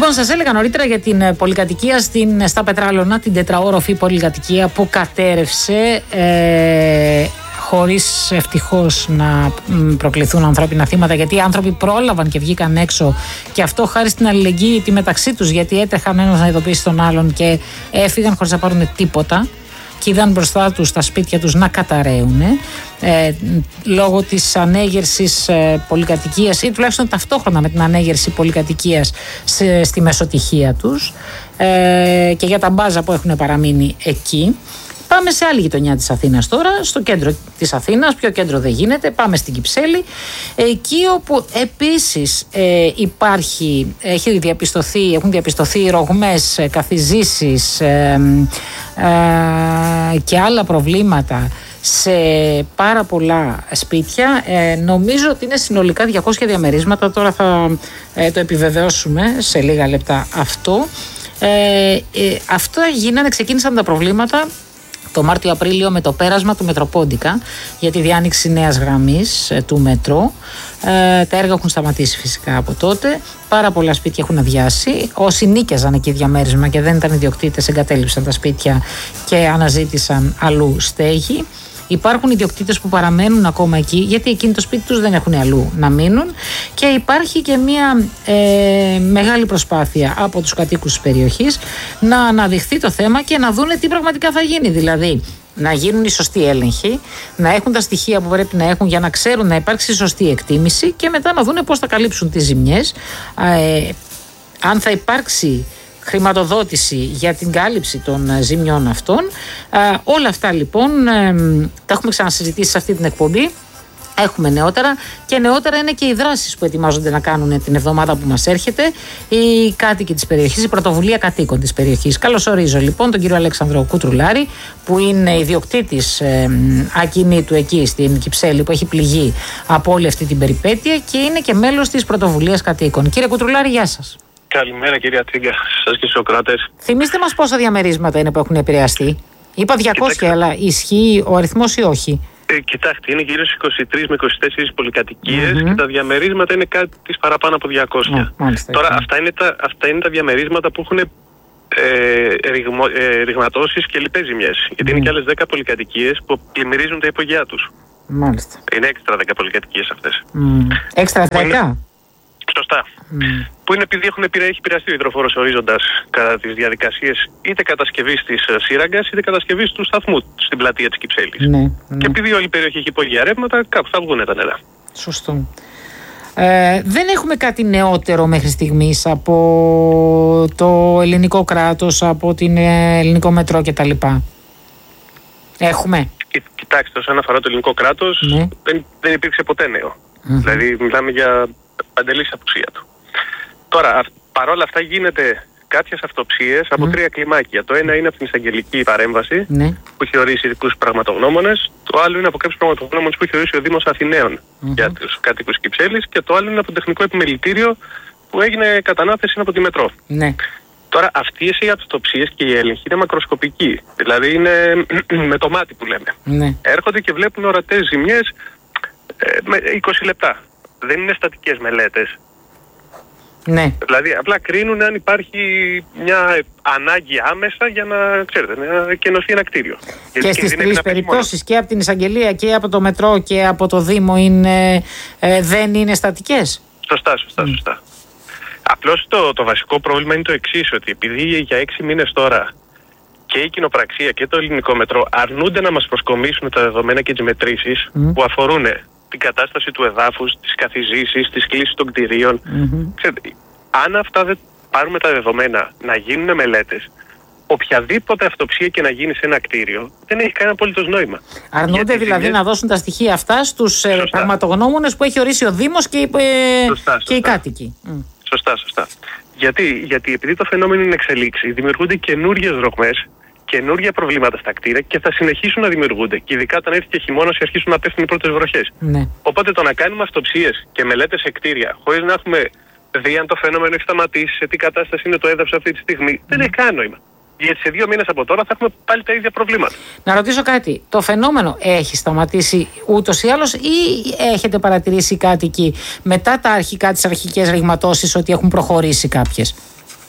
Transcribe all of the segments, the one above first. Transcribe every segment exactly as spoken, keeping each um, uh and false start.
Λοιπόν, σας έλεγα νωρίτερα για την πολυκατοικία στην, στα Πετράλωνα, την τετραόροφη πολυκατοικία που κατέρευσε ε, χωρίς ευτυχώς να προκληθούν ανθρώπινα θύματα, γιατί οι άνθρωποι πρόλαβαν και βγήκαν έξω, και αυτό χάρη στην αλληλεγγύη τη μεταξύ τους, γιατί έτρεχαν ένας να ειδοποιήσει τον άλλον και έφυγαν χωρίς να πάρουν τίποτα και είδαν μπροστά τους τα σπίτια τους να καταραίουν ε, λόγω της ανέγερσης ε, πολυκατοικίας, ή τουλάχιστον ταυτόχρονα με την ανέγερση πολυκατοικίας σε, στη μεσοτυχία τους, ε, και για τα μπάζα που έχουν παραμείνει εκεί. Πάμε σε άλλη γειτονιά της Αθήνας τώρα, στο κέντρο της Αθήνας, πιο κέντρο δεν γίνεται, πάμε στην Κυψέλη, εκεί όπου επίσης ε, υπάρχει, έχει διαπιστωθεί, έχουν διαπιστωθεί ρογμές, ε, καθιζήσεις ε, ε, και άλλα προβλήματα σε πάρα πολλά σπίτια. Ε, νομίζω ότι είναι συνολικά διακόσια διαμερίσματα, τώρα θα ε, το επιβεβαιώσουμε σε λίγα λεπτά αυτό. Ε, ε, αυτό γίνανε, ξεκίνησαν τα προβλήματα το Μάρτιο-Απρίλιο με το πέρασμα του Μετροπόντικα για τη διάνοιξη νέας γραμμής ε, του μετρό. Ε, τα έργα έχουν σταματήσει φυσικά από τότε. Πάρα πολλά σπίτια έχουν αδειάσει. Όσοι νίκιαζαν εκεί διαμέρισμα και δεν ήταν ιδιοκτήτες, εγκατέλειψαν τα σπίτια και αναζήτησαν αλλού στέγη. Υπάρχουν ιδιοκτήτες που παραμένουν ακόμα εκεί, γιατί εκείνοι το σπίτι τους δεν έχουν αλλού να μείνουν, και υπάρχει και μια ε, μεγάλη προσπάθεια από τους κατοίκους της περιοχής να αναδειχθεί το θέμα και να δούνε τι πραγματικά θα γίνει. Δηλαδή, να γίνουν οι σωστοί έλεγχοι, να έχουν τα στοιχεία που πρέπει να έχουν για να ξέρουν να υπάρξει σωστή εκτίμηση, και μετά να δούνε πώς θα καλύψουν τις ζημιές, ε, αν θα υπάρξει χρηματοδότηση για την κάλυψη των ζημιών αυτών. Ε, όλα αυτά λοιπόν ε, τα έχουμε ξανασυζητήσει σε αυτή την εκπομπή. Έχουμε νεότερα, και νεότερα είναι και οι δράσεις που ετοιμάζονται να κάνουν την εβδομάδα που μας έρχεται οι κάτοικοι της περιοχής, η πρωτοβουλία κατοίκων της περιοχής. Καλωσορίζω λοιπόν τον κύριο Αλέξανδρο Κουτρουλάρη, που είναι ιδιοκτήτης ε, ακινήτου εκεί στην Κυψέλη, που έχει πληγεί από όλη αυτή την περιπέτεια και είναι και μέλος της πρωτοβουλίας κατοίκων. Κύριε Κουτρουλάρη, γεια σας. Καλημέρα κυρία Τρίγκα, σας και στους ακροατές. Θυμήστε μας πόσα διαμερίσματα είναι που έχουν επηρεαστεί. Είπα διακόσια, κοιτάξτε, αλλά ισχύει ο αριθμός ή όχι? Ε, κοιτάξτε, είναι γύρω στις είκοσι τρεις με είκοσι τέσσερις πολυκατοικίες mm-hmm. και τα διαμερίσματα είναι κάτι της παραπάνω από διακόσια. Mm, μάλιστα, Τώρα αυτά είναι, τα, αυτά είναι τα διαμερίσματα που έχουν ε, ρηγμο, ε, ρηγματώσεις και λοιπές ζημιές. Γιατί mm. είναι και άλλες δέκα πολυκατοικίες που πλημμυρίζουν τα υπογεία τους. Μάλιστα. Είναι έξτρα δέκα πολυκατοικίες αυτές. Mm. Έξτρα δέκα? Σωστά. Mm. Που είναι επειδή έχουν επηρεάσει, έχει επηρεαστεί ο υδροφόρος ορίζοντας κατά τις διαδικασίες είτε κατασκευής της σύραγγας είτε κατασκευής του σταθμού στην πλατεία της Κυψέλης. Ναι, ναι. Και επειδή όλη η περιοχή έχει υπόγεια ρεύματα, κάπου θα βγουν τα νερά. Σωστό. Ε, δεν έχουμε κάτι νεότερο μέχρι στιγμής από το ελληνικό κράτος, από την ελληνικό μετρό κτλ. Έχουμε. Κι, κοιτάξτε, όσον αφορά το ελληνικό κράτος, ναι. δεν, δεν υπήρξε ποτέ νέο. Mm-hmm. Δηλαδή, μιλάμε για παντελής απουσία του. Τώρα, παρόλα αυτά, γίνεται κάποιες αυτοψίες από mm. τρία κλιμάκια. Το ένα είναι από την εισαγγελική παρέμβαση mm. που έχει ορίσει ειδικούς πραγματογνώμονες. Το άλλο είναι από κάποιους πραγματογνώμονες που έχει ορίσει ο Δήμος Αθηναίων mm-hmm. για τους κατοίκους Κυψέλης. Και το άλλο είναι από το τεχνικό επιμελητήριο που έγινε κατανάθεση από τη μετρό. Mm. Τώρα, αυτές οι αυτοψίες και οι έλεγχοι είναι μακροσκοπικοί. Δηλαδή, είναι με το μάτι που λέμε. Mm. Έρχονται και βλέπουν ορατές ζημιές ε, με είκοσι λεπτά. Δεν είναι στατικές μελέτες. Ναι. Δηλαδή απλά κρίνουν αν υπάρχει μια ανάγκη άμεσα για να, ξέρετε, να κενωθεί ένα κτίριο. Και γιατί στις τρεις περιπτώσεις, και από την εισαγγελία και από το μετρό και από το Δήμο, είναι, ε, δεν είναι στατικές. Σωστά, σωστά, mm. σωστά. Απλώς το, το βασικό πρόβλημα είναι το εξής, ότι επειδή για έξι μήνες τώρα και η κοινοπραξία και το ελληνικό μετρό αρνούνται να μας προσκομίσουν τα δεδομένα και τις μετρήσεις mm. που αφορούν την κατάσταση του εδάφους, τις καθιζήσεις, τις κλίσεις των κτηρίων. Mm-hmm. Ξέρετε, αν αυτά δεν πάρουμε τα δεδομένα να γίνουν μελέτες, οποιαδήποτε αυτοψία και να γίνει σε ένα κτίριο δεν έχει κανένα απολύτως νόημα. Αρνούνται γιατί δηλαδή ζημιές... να δώσουν τα στοιχεία αυτά στους ε, πραγματογνώμονες που έχει ορίσει ο Δήμος και, ε, σωστά, και οι κάτοικοι. Σωστά, σωστά. Γιατί, γιατί επειδή το φαινόμενο είναι εξελίξη, δημιουργούνται καινούριες ρογμές, καινούργια προβλήματα στα κτίρια και θα συνεχίσουν να δημιουργούνται. Και ειδικά όταν έρθει και χειμώνας και αρχίσουν να πέφτουν οι πρώτες βροχές. Ναι. Οπότε το να κάνουμε αυτοψίες και μελέτες σε κτίρια, χωρίς να έχουμε δει αν το φαινόμενο έχει σταματήσει, σε τι κατάσταση είναι το έδαφος αυτή τη στιγμή, mm. δεν έχει κανένα νόημα. Γιατί σε δύο μήνες από τώρα θα έχουμε πάλι τα ίδια προβλήματα. Να ρωτήσω κάτι. Το φαινόμενο έχει σταματήσει ούτως ή άλλως, ή έχετε παρατηρήσει κάτι εκεί μετά τα αρχικά, τις αρχικές ρηγματώσεις, ότι έχουν προχωρήσει κάποιες?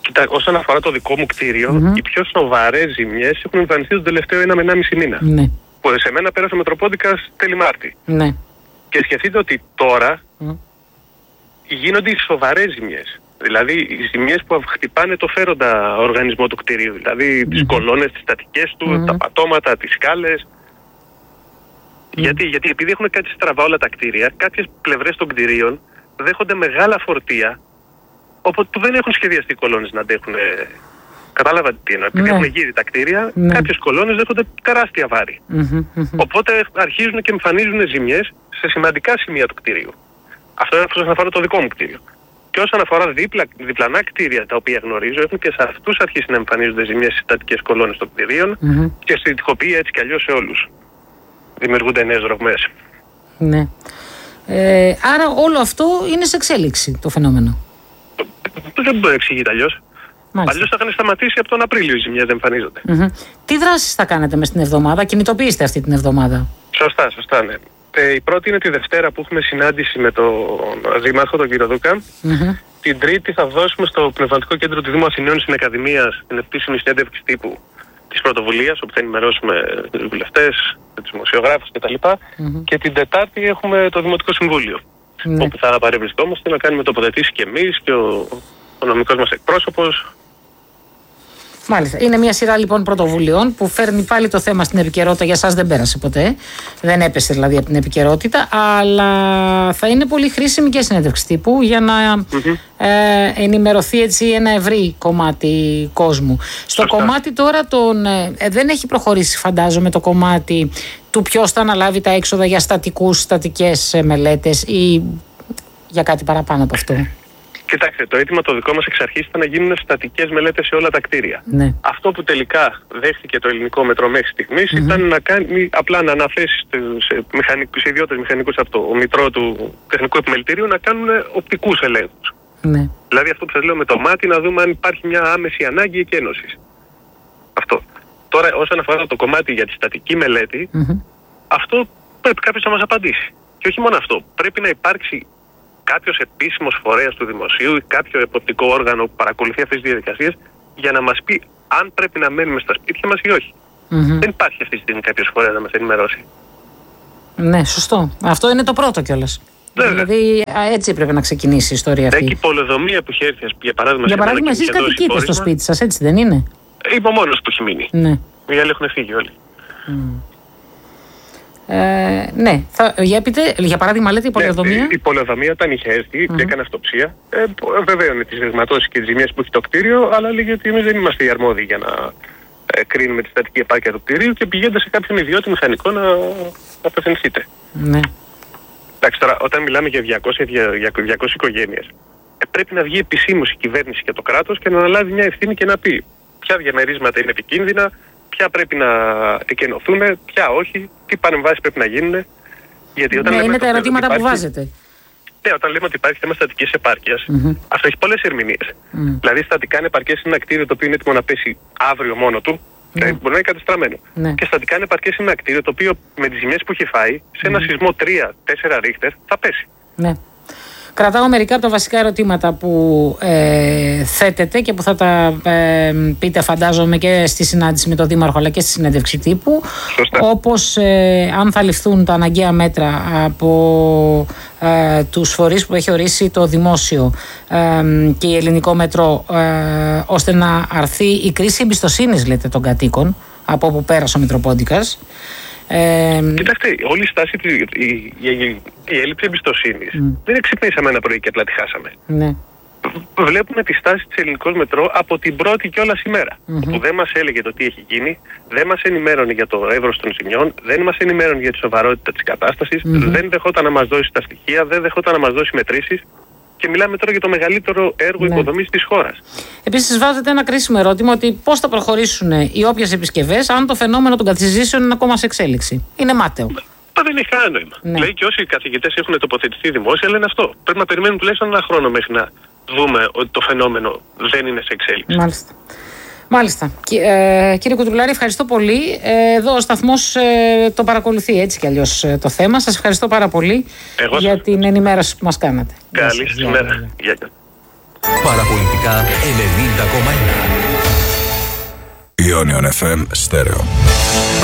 Κοίτα, όσον αφορά το δικό μου κτίριο, mm-hmm. οι πιο σοβαρές ζημιές έχουν εμφανιστεί τον τελευταίο ένα με ενάμιση μήνα. Ναι. Που σε μένα πέρασε ο Μετροπόντικας τέλη Μάρτη. Ναι. Και σκεφτείτε ότι τώρα mm. γίνονται οι σοβαρές ζημιές. Δηλαδή οι ζημιές που χτυπάνε το φέροντα οργανισμό του κτηρίου. Δηλαδή mm. τις κολόνες, τις στατικές του, mm. τα πατώματα, τις σκάλες. Mm. Γιατί, γιατί επειδή έχουν κάτι στραβά όλα τα κτίρια, κάποιες πλευρές των κτιρίων δέχονται μεγάλα φορτία, όπου δεν έχουν σχεδιαστεί οι κολόνες να αντέχουν. Κατάλαβα τι εννοώ. Επειδή ναι. έχουν γύρει τα κτίρια, ναι. κάποιες κολόνες δέχονται τεράστια βάρη. Mm-hmm, mm-hmm. Οπότε αρχίζουν και εμφανίζουν ζημιές σε σημαντικά σημεία του κτίριου. Αυτό είναι όσον αφορά το δικό μου κτίριο. Και όσον αφορά δίπλα, διπλανά κτίρια τα οποία γνωρίζω, έχουν και σε αυτούς αρχίσει να εμφανίζονται ζημιές στις στατικές κολόνες των κτιρίων mm-hmm. και στη τοιχοποιία έτσι κι αλλιώς σε όλους. Δημιουργούνται νέες ρογμές. Ναι. Ε, άρα όλο αυτό είναι σε εξέλιξη το φαινόμενο. Δεν μπορεί να εξηγείται αλλιώς. Αλλιώς θα είχαν σταματήσει από τον Απρίλιο οι ζημιές δεν εμφανίζονται. Mm-hmm. Τι δράσεις θα κάνετε μες την εβδομάδα, κινητοποιήστε αυτή την εβδομάδα? Σωστά, σωστά, ναι. Ε, η πρώτη είναι τη Δευτέρα που έχουμε συνάντηση με τον Δήμαρχο, τον κύριο Δούκα. Mm-hmm. Την Τρίτη θα δώσουμε στο Πνευματικό Κέντρο του Δήμου Αθηναίων στην Ακαδημία την επίσημη συνέντευξη τύπου της πρωτοβουλίας, όπου θα ενημερώσουμε τους βουλευτές, τους δημοσιογράφους κτλ. Mm-hmm. Και την Τετάρτη έχουμε το Δημοτικό Συμβούλιο, mm-hmm. όπου θα παρευρισκόμαστε να κάνουμε τοποθετήσεις και εμείς και ο, ο νομικός μας εκπρόσωπος. Μάλιστα. Είναι μια σειρά λοιπόν πρωτοβουλειών που φέρνει πάλι το θέμα στην επικαιρότητα. Για σας δεν πέρασε ποτέ. Δεν έπεσε δηλαδή από την επικαιρότητα. Αλλά θα είναι πολύ χρήσιμη και συνέντευξη τύπου για να mm-hmm. ε, ενημερωθεί έτσι ένα ευρύ κομμάτι κόσμου. Στο Σωστά. κομμάτι τώρα των, ε, δεν έχει προχωρήσει φαντάζομαι το κομμάτι του ποιος θα αναλάβει τα έξοδα για στατικούς, στατικές ε, μελέτες ή για κάτι παραπάνω από αυτό. Κοιτάξτε, το αίτημα το δικό μας εξ αρχής ήταν να γίνουν στατικές μελέτες σε όλα τα κτίρια. Ναι. Αυτό που τελικά δέχτηκε το ελληνικό μετρό μέχρι στιγμής mm-hmm. ήταν να κάνει, απλά να αναθέσει σε, μηχανικούς, σε ιδιώτες μηχανικούς από το μητρό του τεχνικού επιμελητηρίου να κάνουν οπτικούς ελέγχους. Ναι. Δηλαδή αυτό που σας λέω με το μάτι, να δούμε αν υπάρχει μια άμεση ανάγκη εκένωσης. Αυτό. Τώρα όσον αφορά το κομμάτι για τη στατική μελέτη, mm-hmm. αυτό πρέπει κάποιος να μας απαντήσει. Και όχι μόνο αυτό. Πρέπει να υπάρξει κάποιος επίσημος φορέας του δημοσίου ή κάποιο εποπτικό όργανο που παρακολουθεί αυτές τις διαδικασίες για να μας πει αν πρέπει να μένουμε στα σπίτια μας ή όχι. Mm-hmm. Δεν υπάρχει αυτή τη στιγμή κάποιος φορέας να μας ενημερώσει. Ναι, σωστό. Αυτό είναι το πρώτο κιόλας. Δηλαδή έτσι πρέπει να ξεκινήσει η ιστορία αυτή. Έχει πολεοδομία που έχει έρθει, για παράδειγμα. Για παράδειγμα, εσείς κατοικείτε στο σπίτι σας, έτσι δεν είναι? Είμαι ο μόνος που έχει μείνει. Ναι. Οι άλλοι έχουν φύγει όλοι. Mm. Ε, ναι, θα, για, πείτε, για παράδειγμα λέτε η πολεοδομία. Ναι, η πολεοδομία όταν είχε έρθει και mm-hmm. έκανε αυτοψία, ε, βεβαίωνε τις ρηγματώσεις και τις ζημιές που έχει το κτίριο, αλλά λέγει ότι εμείς δεν είμαστε οι αρμόδιοι για να ε, κρίνουμε τη στατική επάρκεια του κτίριου και πηγαίνετε σε κάποιον ιδιώτη μηχανικό να απευθυνθείτε. Ναι. Εντάξει, τώρα όταν μιλάμε για διακόσιες οικογένειες, ε, πρέπει να βγει επισήμως η κυβέρνηση και το κράτος και να αναλάβει μια ευθύνη και να πει ποια διαμερίσματα είναι επικίνδυνα, ποια πρέπει να εκενωθούν, ποια όχι, τι παρεμβάσεις πρέπει να γίνουν. Γιατί όταν ναι, λέμε είναι τα ερωτήματα υπάρχει, που βάζετε. Ναι, όταν λέμε ότι υπάρχει θέμα στατικής επάρκειας, mm-hmm. αυτό έχει πολλές ερμηνείες. Mm. Δηλαδή, στατικά ανεπαρκές είναι ένα κτίριο το οποίο είναι έτοιμο να πέσει αύριο μόνο του, mm. δηλαδή μπορεί να είναι κατεστραμμένο. Mm. Και στατικά ανεπαρκές είναι ένα κτίριο το οποίο με τις ζημιές που έχει φάει, σε ένα mm. σεισμό τρία τέσσερα ρίχτερ θα πέσει. Ναι. Κρατάω μερικά από τα βασικά ερωτήματα που ε, θέτετε και που θα τα ε, πείτε φαντάζομαι και στη συνάντηση με τον Δήμαρχο αλλά και στη συνέντευξη τύπου. Σωστά. Όπως ε, αν θα ληφθούν τα αναγκαία μέτρα από ε, τους φορείς που έχει ορίσει το δημόσιο ε, και η ελληνικό μετρό ε, ώστε να αρθεί η κρίση εμπιστοσύνης λέτε των κατοίκων από όπου πέρασε ο Μητροπόντικας. Ε, Κοιτάξτε, όλη η στάση, η, η, η, η έλλειψη εμπιστοσύνης mm. δεν ξυπνήσαμε ένα πρωί και απλά τη χάσαμε. Ναι. Βλέπουμε τη στάση της ελληνικός μετρό από την πρώτη κιόλας ημέρα. Mm-hmm. Που δεν μας έλεγε το τι έχει γίνει, δεν μας ενημέρωνε για το εύρος των ζημιών, δεν μας ενημέρωνε για τη σοβαρότητα της κατάστασης, mm-hmm. δεν δεχόταν να μας δώσει τα στοιχεία, δεν δεχόταν να μας δώσει μετρήσεις. Και μιλάμε τώρα για το μεγαλύτερο έργο ναι. υποδομής της χώρας. Επίσης, βάζετε ένα κρίσιμο ερώτημα ότι πώς θα προχωρήσουν οι όποιες επισκευές αν το φαινόμενο των καθιζήσεων είναι ακόμα σε εξέλιξη. Είναι μάταιο. Μα δεν έχει κανένα νόημα. Ναι. Λέει και όσοι καθηγητές έχουν τοποθετηθεί δημόσια λένε αυτό. Πρέπει να περιμένουν τουλάχιστον ένα χρόνο μέχρι να δούμε ότι το φαινόμενο δεν είναι σε εξέλιξη. Μάλιστα. Μάλιστα. Ε, κύριε Κουτρουλάρη, ευχαριστώ πολύ. Ε, εδώ ο σταθμός ε, το παρακολουθεί έτσι κι αλλιώς ε, το θέμα. Σας ευχαριστώ πάρα πολύ Εγώ για την ενημέρωση που μας κάνατε. Καλή σας ημέρα. Παραπολιτικά. δέκα ενενήντα κόμμα ένα. Ionion εφ εμ Stereo.